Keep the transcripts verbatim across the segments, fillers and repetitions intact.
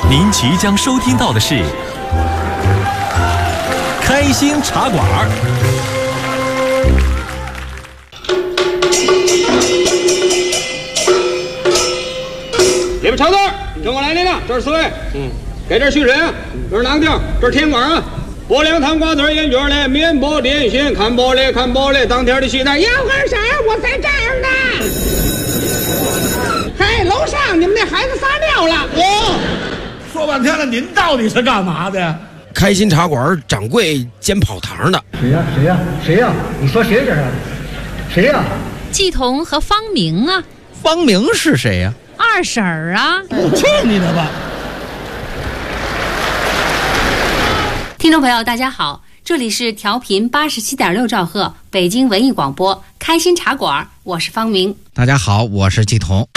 您即将收听到的是《开心茶馆》。 你们长队跟我来领了，这是四位，嗯，给这续审，这是哪个地儿？这是天馆啊。薄凉汤瓜子烟卷嘞，面包点心，看包嘞，看包嘞，当天的西单。杨二婶，我在这儿呢。嘿，楼上你们那孩子撒尿了。 哦，说半天了，您到底是干嘛的？ 开心茶馆掌柜兼跑堂的。 谁呀？谁呀？谁呀？你说谁这是？谁呀？ 季彤和方明啊。 方明是谁呀？ 二婶儿啊。 去你的吧！ 听众朋友大家好，这里是调频八十七点六兆赫北京文艺广播开心茶馆，我是方明。 大家好，我是季彤。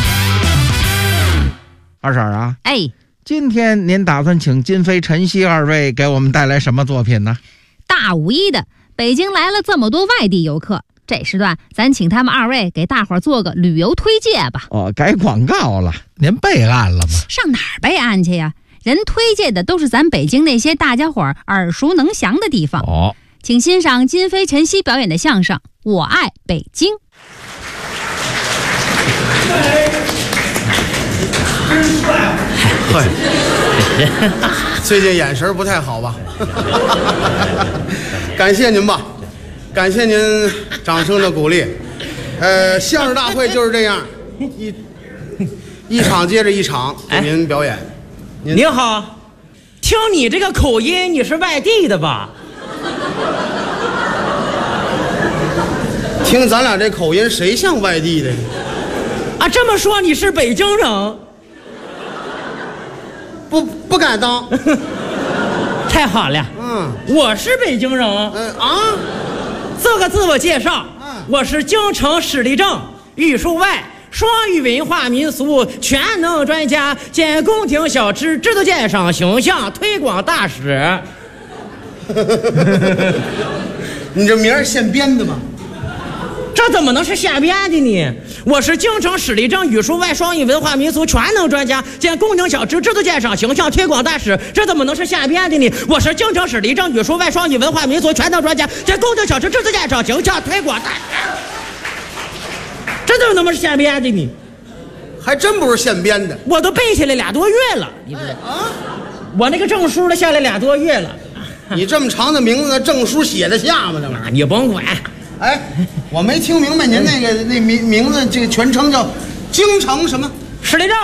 二婶啊， 哎， 今天您打算请金飞、陈曦二位给我们带来什么作品呢？ 大五一的，北京来了这么多外地游客，这时段咱请他们二位给大伙儿做个旅游推介吧。 哦，改广告了，您备案了吗？ 上哪儿备案去呀？人推荐的都是咱北京那些大家伙儿耳熟能详的地方。 哦， 请欣赏金飞、陈曦表演的相声《我爱北京》。 真帅！ 嘿，最近眼神不太好吧？感谢您吧，感谢您掌声的鼓励。呃，相声大会就是这样，一一场接着一场给您表演。 您好，听你这个口音，你是外地的吧？ 听咱俩这口音，谁像外地的？ 啊，这么说你是北京人？ 不，不敢当。 太好了， 嗯， 我是北京人。 嗯啊， 做个自我介绍， 嗯， 我是京城市立正语数外双语文化民俗全能专家兼宫廷小吃制作鉴赏形象推广大使。 你这名儿现编的吗？ 这怎么能是现编的呢？我是京城市立正语数外双语文化民俗全能专家兼宫廷小吃制作鉴赏形象推广大使，这怎么能是现编的呢？我是京城市立正语数外双语文化民俗全能专家兼宫廷小吃制作鉴赏形象推广大使，这怎么能是现编的呢？ 还真不是现编的， 我都背下来俩多月了，你知道啊？我那个证书都下来俩多月了。 你这么长的名字，证书写得下吗？这玩意儿你甭管。 哎，我没听明白您那个那名名字，这个全称叫京城什么？ 市立正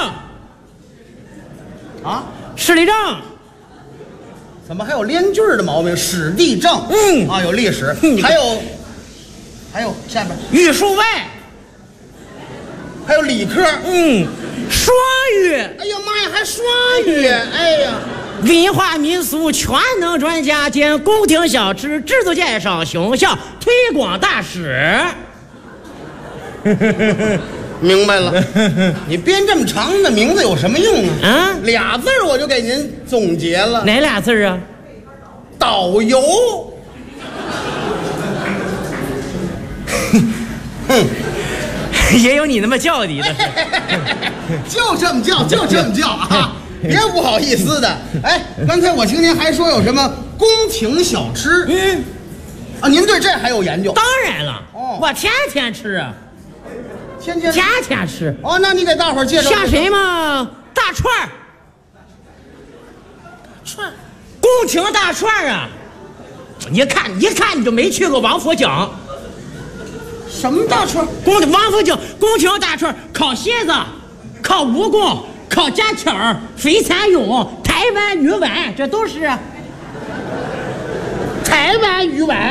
啊， 市立正。 怎么还有连句的毛病？史地正， 嗯啊，有历史，还有还有下边语数外， 还有理科， 嗯，双语。 哎呀妈呀，还双语！哎呀， 文化民俗全能专家兼宫廷小吃制作鉴赏形象推广大使。 明白了。你编这么长的名字有什么用啊？ 啊， 俩字我就给您总结了。 哪俩字啊？ 导游。哼， 也有你那么叫你的。 就这么叫，就这么叫啊！别不好意思的。哎，刚才我听您还说有什么宫廷小吃， 嗯， 啊，您对这还有研究？ 当然了， 哦， 我天天吃啊， 天天天天吃。 哦，那你给大伙儿介绍像什么大串儿， 串， 宫廷大串儿啊！一看一看你就没去过王府井。 什么大串？ 宫王府井宫廷大串，烤蝎子，烤蜈蚣，烤家雀儿，飞蚕蛹，台湾鱼丸，这都是台湾鱼丸。